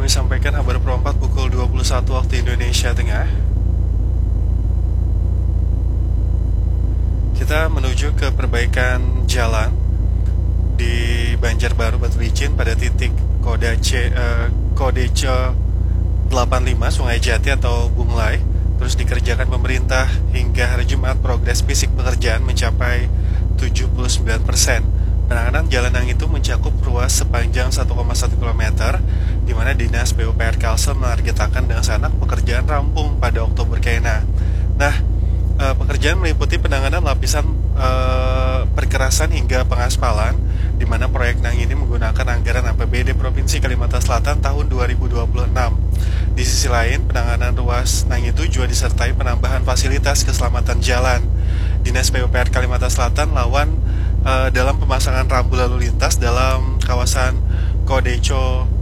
sampaikan kabar perempat pukul 21 waktu Indonesia Tengah. Kita menuju ke perbaikan jalan di Banjarbaru Batu Licin pada titik kode C 85 Sungai Jati atau Bunglai. Terus dikerjakan pemerintah hingga hari Jumat. Progres fisik pekerjaan mencapai 79%. Penanganan jalan yang itu mencakup ruas sepanjang 1,1 km, di mana Dinas PUPR Kalsel menargetkan dengan sanak pekerjaan rampung pada Oktober kena. Nah, pekerjaan meliputi penanganan lapisan perkerasan hingga pengaspalan, di mana proyek Nang ini menggunakan anggaran APBD Provinsi Kalimantan Selatan tahun 2026. Di sisi lain, penanganan ruas Nang itu juga disertai penambahan fasilitas keselamatan jalan. Dinas PUPR Kalimantan Selatan dalam pemasangan rambu lalu lintas dalam kawasan Kodeco